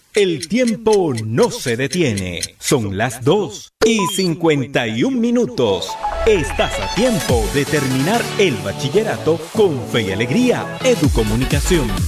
El tiempo no se detiene. Son las 2:51. Estás a tiempo de terminar el bachillerato con fe y alegría. Educomunicación.